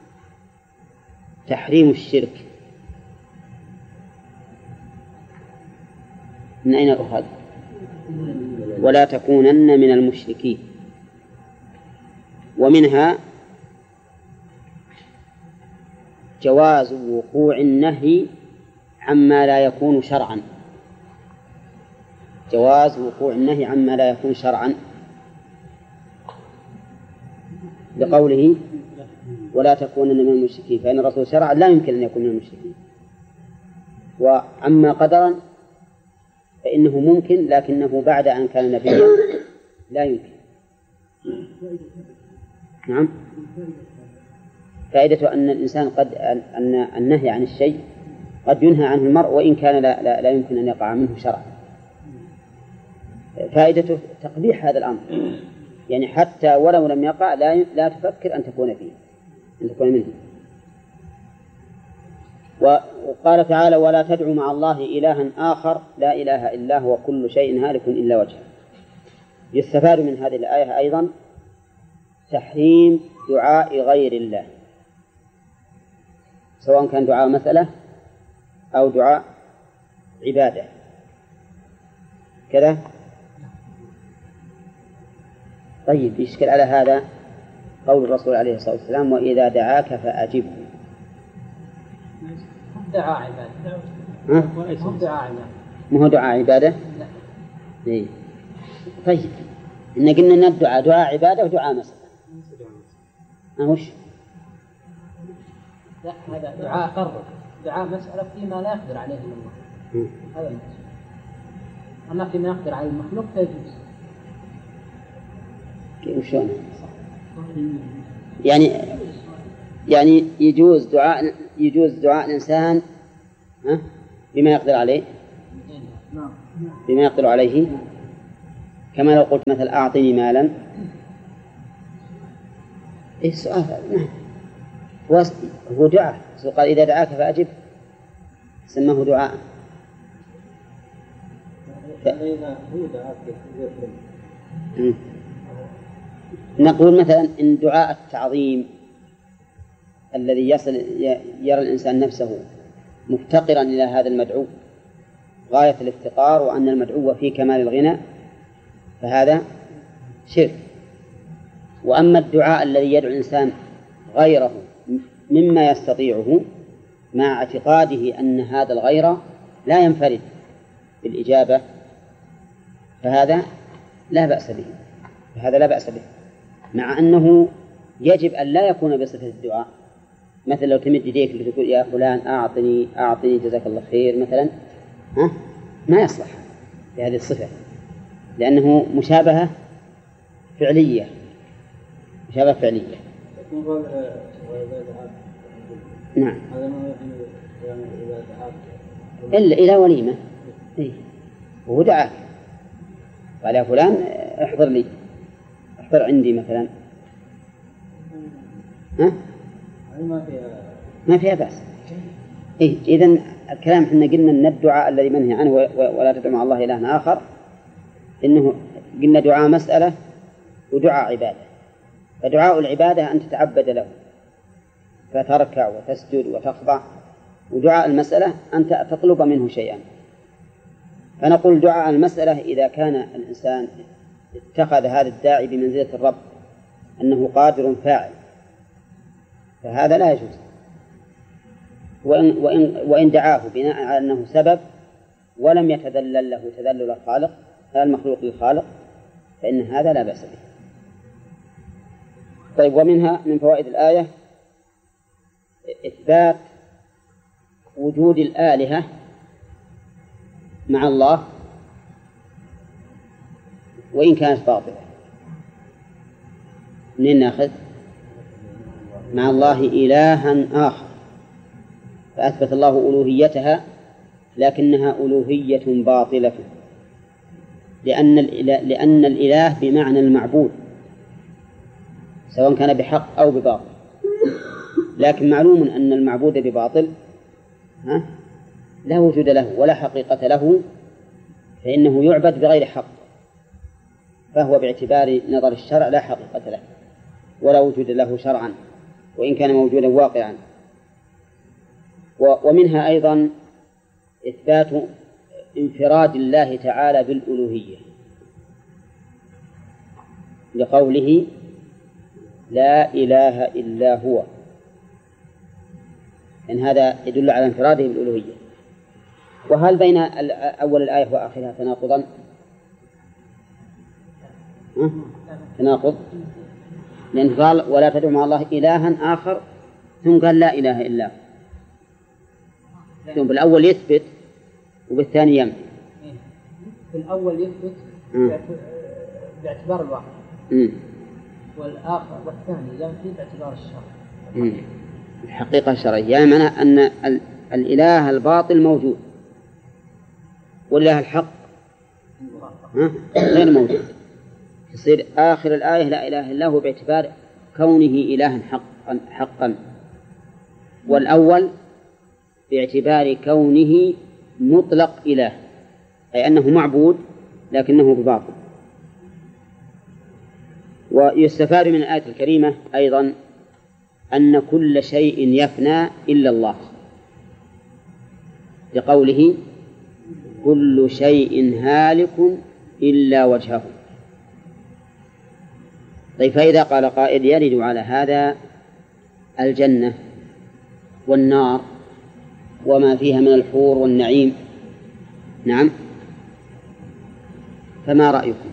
تحريم الشرك. من أين أخذ؟ ولا تكونن من المشركين. ومنها جواز وقوع النهي عما لا يكون شرعا، جواز وقوع النهي عما لا يكون شرعا، لقوله ولا تكونن من المشركين، فإن الرسول شرع لا يمكن أن يكون من المشركين. وعما قدرا فإنه ممكن، لكنه بعد أن كان نبيا لا يمكن. نعم. فائدة أن الإنسان قد أن النهي عن الشيء قد ينهى عنه المرء وإن كان لا, لا, لا يمكن أن يقع منه شرعا. فائدته تقبيح هذا الأمر، يعني حتى ولو لم يقع لا لا تفكر أن تكون فيه، أن تكون منه. وقال تعالى ولا تدعوا مع الله إلها آخر لا إله إلا هو كل شيء هالك إلا وجهه. يستفاد من هذه الآية أيضا تحريم دعاء غير الله، سواء كان دعاء مسألة أو دعاء عبادة كذا. طيب يشكل على هذا قول الرسول عليه الصلاة والسلام وإذا دعاك فأجبه. دعاء عبادة. ها؟ مو دعاء عبادة. مو دعاء عبادة؟ لا. إيه. طيب إن قلنا أن الدعاء دعاء عبادة ودعاء مسألة. ما وش؟ لا هذا دعاء قرب، دعاء مسألة فيما لا يقدر عليه إلا الله. هذا المسألة. أما فيما يقدر على المخلوق فيجوز. كيف شلون؟ يعني يعني يجوز دعاء يجوز دعاء الإنسان ها بما يقدر عليه، بما يقدر عليه كما لو قلت مثل أعطني مالا. إيه السؤال؟ نعم هو دعاء، قال إذا دعاك فأجب، سماه دعاء. ف... نقول مثلا إن دعاء التعظيم الذي يصل يرى الإنسان نفسه مفتقرا إلى هذا المدعو غاية الافتقار وأن المدعو في كمال الغنى فهذا شرك. وأما الدعاء الذي يدعو الإنسان غيره مما يستطيعه مع اعتقاده أن هذا الغير لا ينفرد بالإجابة فهذا لا بأس به، فهذا لا بأس به، مع أنه يجب أن لا يكون بصفة الدعاء. مثل لو تمد يديك لتقول يا فلان أعطني أعطني جزاك الله خير مثلا، ها ما يصلح بهذه الصفة لأنه مشابهة فعلية، مشابهة فعلية. نعم. إلا إلى وليمة إيه؟ وهو دعاك قال يا فلان احضر لي، احضر عندي مثلا، ها؟ ما فيها بأس. إيه إذن الكلام إحنا قلنا أن الدعاء الذي منهي عنه ولا تدعو مع الله إلها آخر إنه قلنا دعاء مسألة ودعاء عبادة. فدعاء العبادة أن تتعبد له فتركع وتسجد وتخضع، ودعاء المسألة أن تطلب منه شيئا. فنقول دعاء المسألة إذا كان الإنسان اتخذ هذا الداعي بمنزلة الرب أنه قادر فاعل فهذا لا يجوز. وإن, وإن, وإن دعاه بناء على أنه سبب ولم يتذلل له تذلل الخالق المخلوق للخالق فإن هذا لا بأس به. طيب، ومنها من فوائد الآية إثبات وجود الآلهة مع الله وإن كانت باطلة. منين نأخذ؟ مع الله إلها آخر، فأثبت الله ألوهيتها لكنها ألوهية باطلة، لأن الإله, لأن الإله بمعنى المعبود سواء كان بحق أو بباطل. لكن معلوم أن المعبود بباطل ها لا وجود له ولا حقيقة له، فإنه يعبد بغير حق، فهو باعتبار نظر الشرع لا حقيقة له ولا وجود له شرعا وإن كان موجودا واقعا. ومنها أيضا إثبات انفراد الله تعالى بالألوهية لقوله لا إله إلا هو، إن هذا يدل على انفراده بالألوهية. وهل بين أول الآية وآخرها تناقضا؟ تناقض، لأن قال ولا تدعو مع الله إلها آخر ثم قال لا إله إلا هو، ثم بالأول يثبت وبالثاني ينفي. في الأول يثبت باعتبار الواقع والآخر والثاني ينفي باعتبار الشرع الحقيقة الشرعية. يعني معنى أن الإله الباطل موجود والإله الحق غير موجود، يصير آخر الآية لا إله إلا هو باعتبار كونه إلها حقا حقا، والأول باعتبار كونه مطلق إله، أي أنه معبود لكنه بباطل. ويستفاد من الآية الكريمة أيضا أن كل شيء يفنى إلا الله، لقوله كل شيء هالك إلا وجهه. طيب، فإذا قال قائل يرد على هذا الجنة والنار وما فيها من الحور والنعيم، نعم، فما رأيكم؟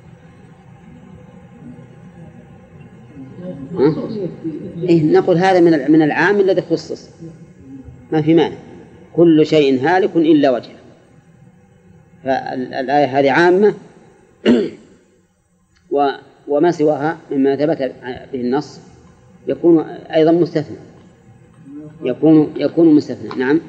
إيه نقول هذا من من العام الذي خصص، ما في مانع، كل شيء هالك إلا وجهه. فالآية هذه عامة وما سواها مما ثبت به النص يكون أيضا مستثنى، يكون يكون مستثنى. نعم،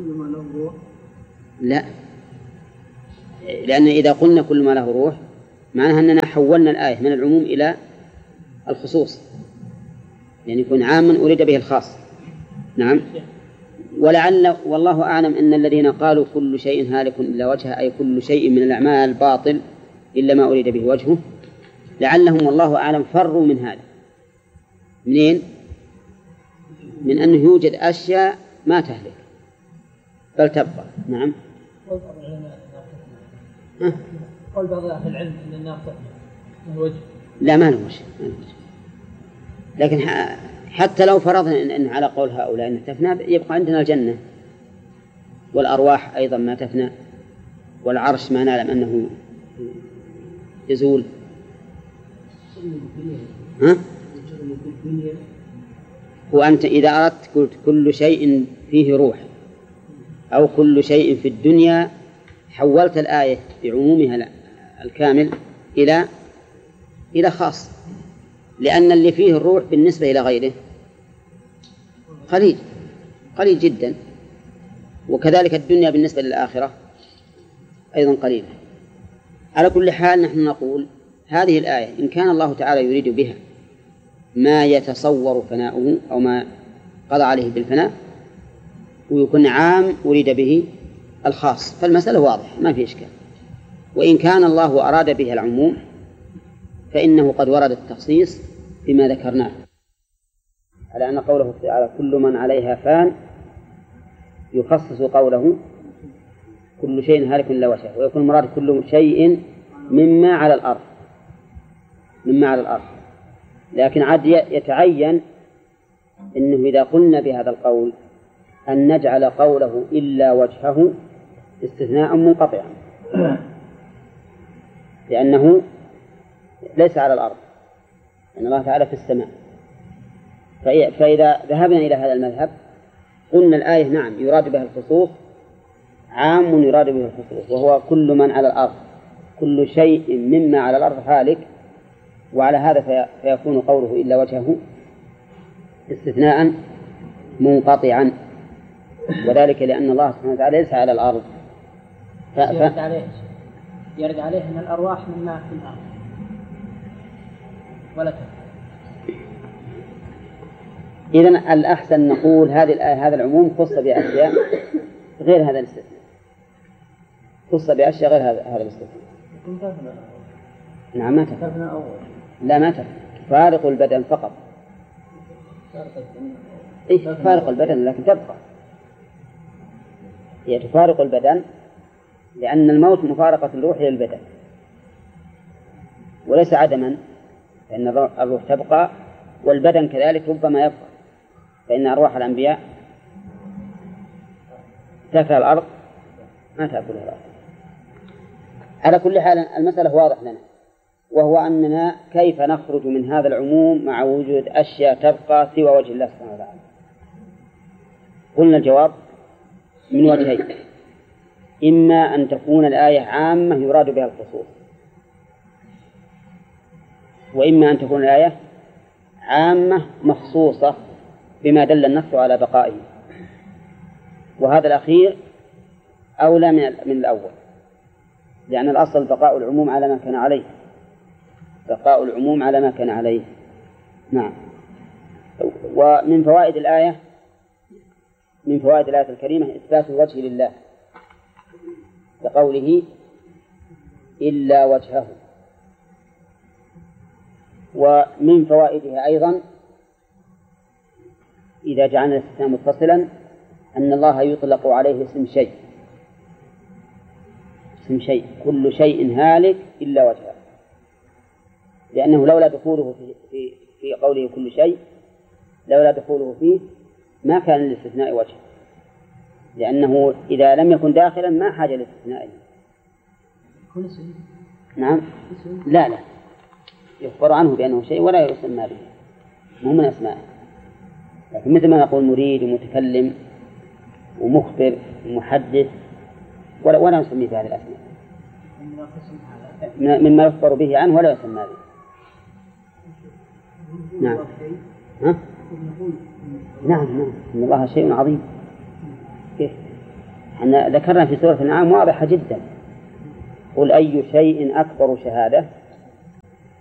لا، لأن إذا قلنا كل ما له روح معناها أننا حولنا الآية من العموم إلى الخصوص، يعني يكون عاما أريد به الخاص. نعم. ولعل والله أعلم أن الذين قالوا كل شيء هالك إلا وجهه، أي كل شيء من الأعمال باطل إلا ما أريد به وجهه، لعلهم والله أعلم فروا من هذا. منين؟ من أنه يوجد أشياء ما تهلك بل تبقى. نعم. قول بعض أهل العلم أن النار تفنى من وجه. لا ما له وجه، لكن حتى لو فرضنا أن على قول هؤلاء أن تفنى، يبقى عندنا الجنة والأرواح أيضا ما تفنى، والعرش ما نعلم أنه يزول. ها؟ وأنت إذا أردت قلت كل شيء فيه روح أو كل شيء في الدنيا، حولت الآية بعمومها الكامل إلى إلى خاص، لأن اللي فيه الروح بالنسبة إلى غيره قليل قليل جدا، وكذلك الدنيا بالنسبة للآخرة أيضا قليلة. على كل حال نحن نقول هذه الآية إن كان الله تعالى يريد بها ما يتصور فناؤه أو ما قضى عليه بالفناء ويكون عام أريد به الخاص، فالمسألة واضحة ما في إشكال. وإن كان الله أراد به العموم فإنه قد ورد التخصيص بما ذكرناه، على أن قوله تعالى كل من عليها فان يخصص قوله كل شيء هالك إلا وجهه، ويكون المراد كل شيء مما على الأرض مما على الأرض. لكن عاد يتعين إنه إذا قلنا بهذا القول أن نجعل قوله إلا وجهه استثناء منقطعا، لأنه ليس على الأرض، لأن الله تعالى في السماء. فإذا ذهبنا إلى هذا المذهب قلنا الآية نعم يراد بها الخصوص، عام يراد به الخصوص، وهو كل من على الأرض، كل شيء مما على الأرض هالك، وعلى هذا فيكون قوله إلا وجهه استثناء منقطعا، وذلك لأن الله سبحانه وتعالى ليس على الأرض. ف... يرد عليه يرد عليه أن الأرواح مما في الأرض ولا تفعل. إذن الأحسن نقول هذه الآية هذا العموم خص بأشياء غير هذا الاستثناء، خص بأشياء غير هذا هذا الاستثناء. نعم ما تفعل. لا ما تفعل، فارق البدن فقط. إيه فارق البدن لكن تبقى، هي تفارق البدن لأن الموت مفارقة الروح للبدن وليس عدما، فإن الروح تبقى والبدن كذلك ربما يبقى، فإن أرواح الأنبياء تأكل الأرض ما تأكلها الأرض. على كل حال المسألة واضح لنا، وهو أننا كيف نخرج من هذا العموم مع وجود أشياء تبقى سوى وجه الله سبحانه وتعالى. قلنا الجواب من وجهين: إما أن تكون الآية عامة يراد بها الخصوص، وإما أن تكون الآية عامة مخصوصة بما دل النص على بقائه، وهذا الأخير أولى من من الأول، لأن الأصل بقاء العموم على ما كان عليه، بقاء العموم على ما كان عليه. نعم. ومن فوائد الآية من فوائد الآية الكريمة إثبات الوجه لله بقوله إلا وجهه. ومن فوائدها أيضا إذا جعلنا الاستثناء متصلا أن الله يطلق عليه اسم شيء، اسم شيء كل شيء هالك إلا وجهه، لأنه لولا دخوله في, في, في قوله كل شيء لولا دخوله فيه ما كان للاستثناء وجه، لأنه إذا لم يكن داخلا ما حاجة للاستثناء. نعم لا لا يخبر عنه بأنه شيء ولا يسمى به، مو من أسمائه، لكن مثل ما نقول مريد ومتكلم ومخبر ومحدث ولا, ولا نسميه بهذه الأسماء، مما يخبر به عنه ولا يسمى به. نعم ها؟ نعم نعم إن الله شيء عظيم. كيف؟ احنا ذكرنا في سورة الأنعام واضحة جدا: قل أي شيء أكبر شهادة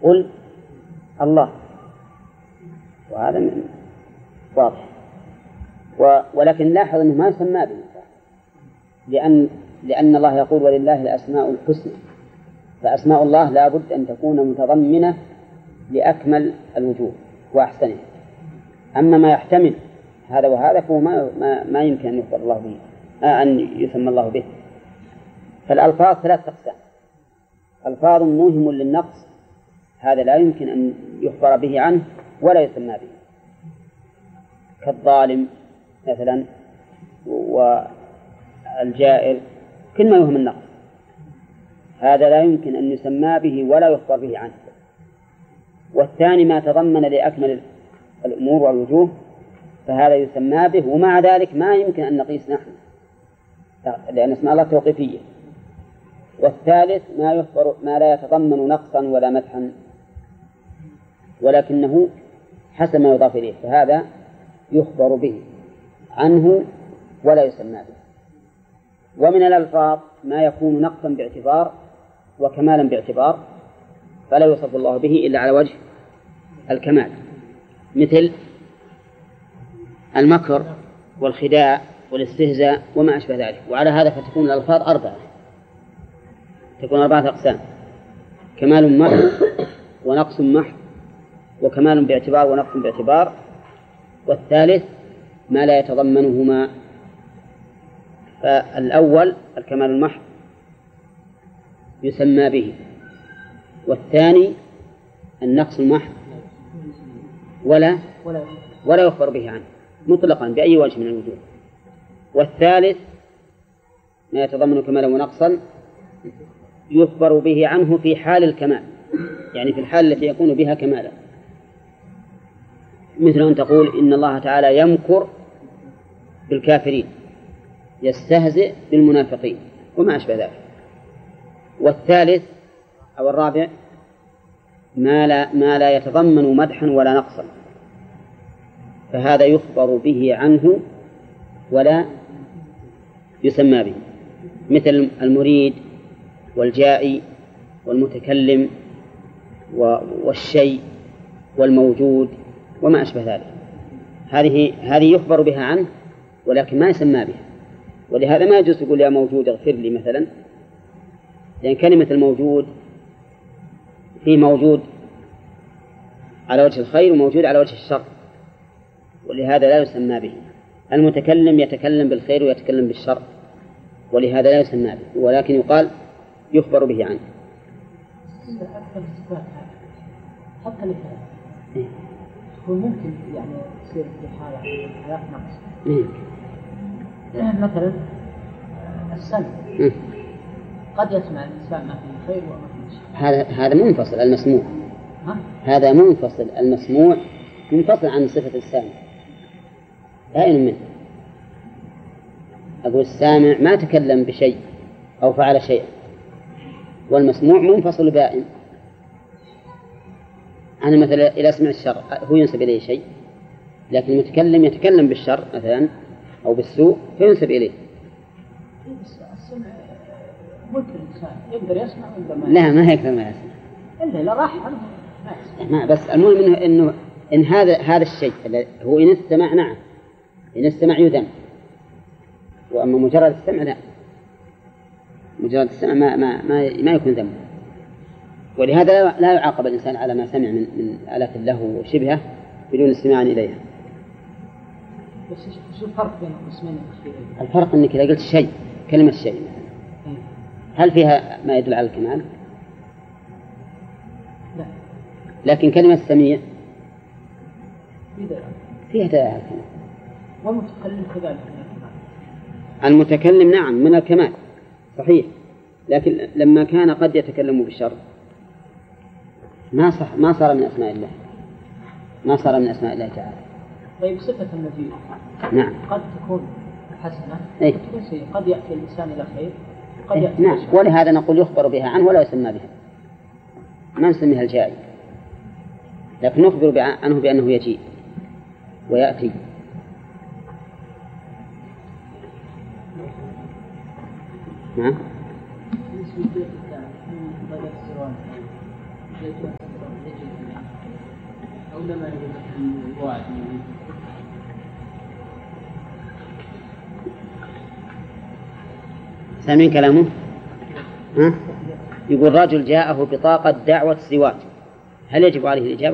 قل الله، وهذا من واضح. ولكن لاحظ أنه ما يسمى به، لأن لأن الله يقول ولله الأسماء الحسنى، فأسماء الله لا بد أن تكون متضمنة لأكمل الوجوه وأحسنه. أما ما يحتمل هذا وهذا فهو ما, ما, ما يمكن أن يخبر الله به، أن يسمى الله به. فالألفاظ ثلاث أقسام: ألفاظ موهم للنقص، هذا لا يمكن أن يخبر به عنه ولا يسمى به، كالظالم مثلا والجائر، كل ما يوهم النقص هذا لا يمكن أن يسمى به ولا يخبر به عنه. والثاني ما تضمن لأكمل الأمور والوجوه، فهذا يسمى به، ومع ذلك ما يمكن أن نقيس نحن لأن اسماء الله توقيفية. والثالث ما يخبر ما لا يتضمن نقصا ولا مدحا، ولكنه حسب ما يضاف إليه، فهذا يخبر به عنه ولا يسمى به. ومن الألفاظ ما يكون نقصا باعتبار وكمالا باعتبار، فلا يوصف الله به إلا على وجه الكمال، مثل المكر والخداع والاستهزاء وما أشبه ذلك. وعلى هذا فتكون الألفاظ أربعة، تكون أربعة أقسام: كمال محض ونقص محض وكمال باعتبار ونقص باعتبار، والثالث ما لا يتضمنهما. فالأول الكمال المحض يسمى به، والثاني النقص المحض ولا ولا يخبر به عنه مطلقا بأي وجه من الوجوه، والثالث ما يتضمن كمالا ونقصا يخبر به عنه في حال الكمال، يعني في الحال التي يكون بها كمالا، مثل أن تقول إن الله تعالى يمكر بالكافرين، يستهزئ بالمنافقين وما أشبه ذلك. والثالث أو الرابع ما لا, ما لا يتضمن مدحا ولا نقصا، فهذا يخبر به عنه ولا يسمى به، مثل المريد والجائي والمتكلم والشيء والموجود وما أشبه ذلك. هذه هذه يخبر بها عنه ولكن ما يسمى بها. ولهذا ما يجوز يقول يا موجود اغفر لي مثلا، لأن كلمة الموجود في موجود على وجه الخير وموجود على وجه الشر، ولهذا لا يسمى به. المتكلم يتكلم بالخير ويتكلم بالشر، ولهذا لا يسمى به، ولكن يقال يخبر به عنه. حتى الإفراد هو ممكن يعني يصير في حالة حالات نقص. مثلا السمع قد يسمع الإنسان ما فيه خير وما فيه شر. هذا هذا منفصل المسموع. ها؟ هذا منفصل المسموع منفصل عن صفة السامع، بائن منه. أقول السامع ما تكلم بشيء أو فعل شيئا، والمسموع منفصل بائن. أنا مثلا إذا سمع الشر هو ينسب إليه شيء، لكن المتكلم يتكلم بالشر مثلا أو بالسوء فينسب إليه. السمع ممكن الإنسان يقدر يسمع ويقدر ما لا ما يقدر ما يسمع إلا لا راح عنه ما يسمع. ما بس المهم إنه إنه إن هذا هذا الشيء هو إن السمع نعم، إن السمع يذم، وأما مجرد السمع لا، مجرد السمع ما ما ما, ما يكون ذنب. ولهذا لا يعاقب الإنسان على ما سمع من من آلات اللهو وشبهه بدون استماع إليها. بس شو الفرق بين القسمين الأخيرين؟ الفرق إنك إذا قلت شيء كلمة شيء مثلا هل فيها ما يدل على الكمال؟ لا. لكن كلمة سميع فيها دلالة على الكمال. والمتكلم كذلك من الكمال. المتكلم نعم من الكمال صحيح، لكن لما كان قد يتكلم بالشر ما صح ما صار من أسماء الله، ما صار من أسماء الله تعالى. طيب صفة المجيء نعم قد تكون حسنة إيه؟ تكون سيئة، قد يأتي الإنسان إلى خير قد إيه؟ يأتي نعم، الشر. ولهذا نقول يخبر بها عنه ولا يسمى بها، ما نسميها الجائي، لكن نخبر عنه بأنه يجيء ويأتي. نعم. أو لما يجب الوعد سامعين كلامه؟ ها؟ يقول رجل جاءه بطاقة دعوة الزواج، هل يجب عليه الإجابة؟